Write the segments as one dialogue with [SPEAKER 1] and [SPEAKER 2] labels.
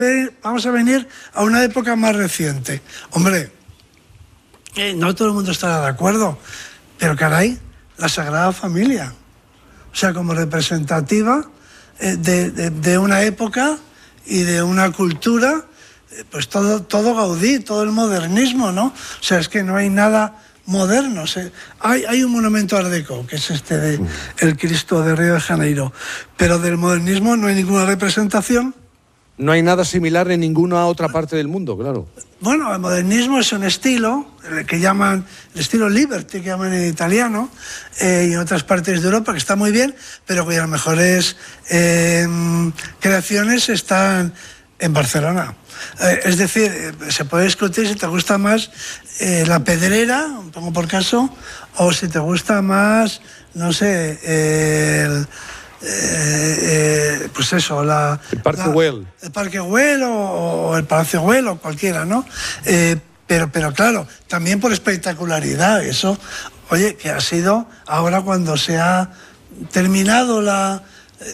[SPEAKER 1] Vamos a venir a una época más reciente. Hombre, no todo el mundo estará de acuerdo, pero caray, la Sagrada Familia, o sea, como representativa de una época y de una cultura, pues todo Gaudí, todo el modernismo, ¿no? O sea, es que no hay nada moderno. Hay un monumento art déco, que es este de el Cristo de Río de Janeiro, pero del modernismo no hay ninguna representación.
[SPEAKER 2] No hay nada similar en ninguna otra parte del mundo, claro.
[SPEAKER 1] Bueno, el modernismo es un estilo que llaman el estilo Liberty, que llaman en italiano, y en otras partes de Europa, que está muy bien, pero cuyas mejores creaciones están en Barcelona. Es decir, se puede discutir si te gusta más la Pedrera, pongo por caso, o si te gusta más, no sé, pues eso,
[SPEAKER 2] el Parque Güell.
[SPEAKER 1] El Parque Güell o el Palacio Güell o cualquiera, ¿no? Pero claro, también por espectacularidad, eso, oye, que ha sido ahora cuando se ha terminado la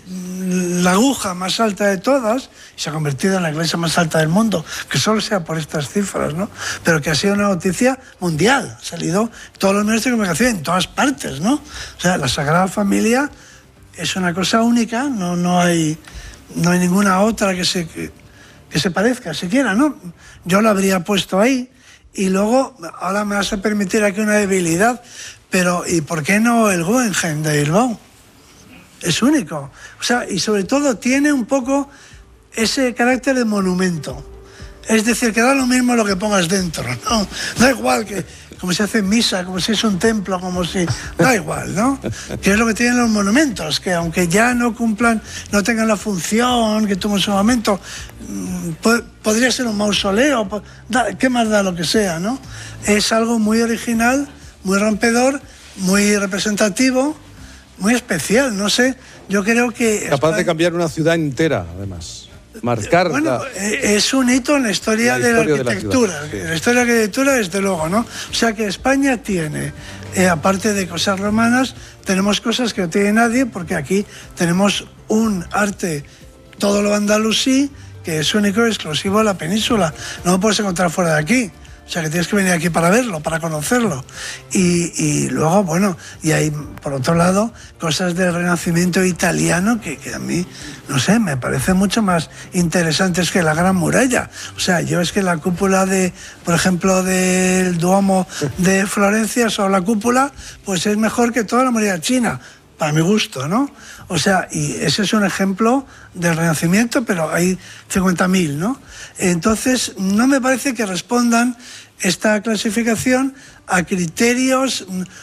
[SPEAKER 1] aguja más alta de todas y se ha convertido en la iglesia más alta del mundo, que solo sea por estas cifras, ¿no? Pero que ha sido una noticia mundial, ha salido todos los medios de comunicación en todas partes, ¿no? O sea, la Sagrada Familia es una cosa única, no hay ninguna otra que se parezca siquiera, ¿no? Yo lo habría puesto ahí y luego, ahora me vas a permitir aquí una debilidad, pero ¿y por qué no el Guggenheim de Bilbao? Es único. O sea, y sobre todo tiene un poco ese carácter de monumento. Es decir, que da lo mismo lo que pongas dentro, ¿no? Da igual que, como se hace en misa, como si es un templo, como si... Da igual, ¿no? Que es lo que tienen los monumentos, que aunque ya no cumplan, no tengan la función que tuvo en su momento, podría ser un mausoleo, ¿qué más da lo que sea, no? Es algo muy original, muy rompedor, muy representativo, muy especial, no sé. Yo creo que...
[SPEAKER 2] Capaz de cambiar una ciudad entera, además. Marcar.
[SPEAKER 1] Bueno, es un hito en la historia de la arquitectura.
[SPEAKER 2] Sí.
[SPEAKER 1] En la historia de la arquitectura, desde luego, ¿no? O sea que España tiene, aparte de cosas romanas, tenemos cosas que no tiene nadie, porque aquí tenemos un arte, todo lo andalusí, que es único y exclusivo de la península. No lo puedes encontrar fuera de aquí. O sea, que tienes que venir aquí para verlo, para conocerlo. Y luego, bueno, y hay, por otro lado, cosas del Renacimiento italiano que a mí, no sé, me parecen mucho más interesantes que la Gran Muralla. O sea, yo es que la cúpula por ejemplo, del Duomo de Florencia, sobre la cúpula, pues es mejor que toda la muralla china, para mi gusto, ¿no? O sea, y ese es un ejemplo del Renacimiento, pero hay 50.000, ¿no? Entonces, no me parece que respondan esta clasificación a criterios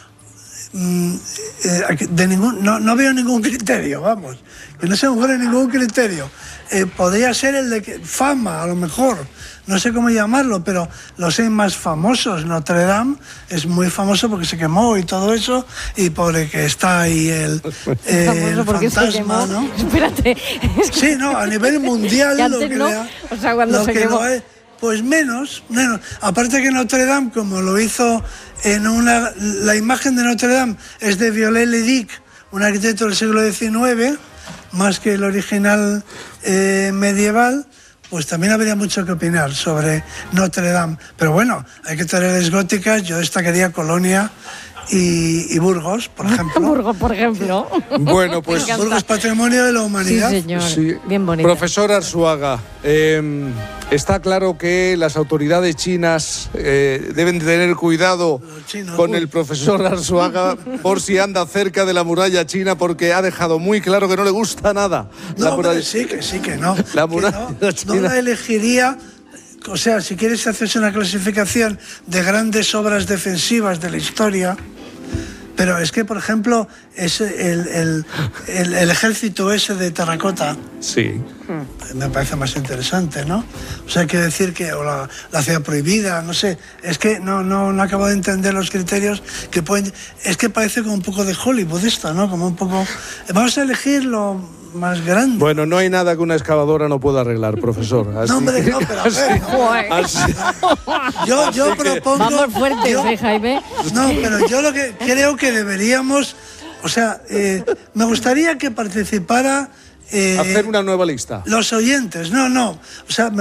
[SPEAKER 1] de no veo ningún criterio, vamos, que no se me ocurre ningún criterio. Podría ser el de fama, a lo mejor, no sé cómo llamarlo, pero los más famosos. Notre Dame es muy famoso porque se quemó y todo eso, y por el que está ahí el fantasma, ¿no?
[SPEAKER 3] Espérate.
[SPEAKER 1] Sí, no, a nivel mundial
[SPEAKER 3] lo que
[SPEAKER 1] no,
[SPEAKER 3] o sea, cuando se quemó.
[SPEAKER 1] Pues menos. Aparte que Notre Dame, como lo hizo la imagen de Notre Dame es de Viollet-le-Duc, un arquitecto del siglo XIX, más que el original medieval, pues también habría mucho que opinar sobre Notre Dame. Pero bueno, hay que tener góticas, yo destacaría Colonia y Burgos, por ejemplo.
[SPEAKER 3] Burgos, por ejemplo.
[SPEAKER 2] Bueno, pues
[SPEAKER 1] Burgos, patrimonio de la humanidad.
[SPEAKER 3] Sí, señor. Sí. Bien bonito.
[SPEAKER 2] Profesor Arzuaga, está claro que las autoridades chinas deben de tener cuidado con el profesor Arzuaga por si anda cerca de la muralla china, porque ha dejado muy claro que no le gusta nada.
[SPEAKER 1] No, sí que no.
[SPEAKER 2] La muralla china.
[SPEAKER 1] No la elegiría. O sea, si quieres hacerse una clasificación de grandes obras defensivas de la historia, pero es que, por ejemplo, es el ejército ese de terracota.
[SPEAKER 2] Sí.
[SPEAKER 1] Me parece más interesante, ¿no? O sea, hay que decir que la ciudad prohibida, no sé, es que no acabo de entender los criterios que pueden... Es que parece como un poco de Hollywood esto, ¿no? Como un poco... Vamos a elegir lo más grande.
[SPEAKER 2] Bueno, no hay nada que una excavadora no pueda arreglar, profesor. Así
[SPEAKER 1] no, hombre, no, pero a ver, yo propongo...
[SPEAKER 3] Vamos fuertes, Jaime.
[SPEAKER 1] No, pero yo lo que creo que deberíamos... O sea, me gustaría que participara...
[SPEAKER 2] hacer una nueva lista.
[SPEAKER 1] Los oyentes, no. O sea,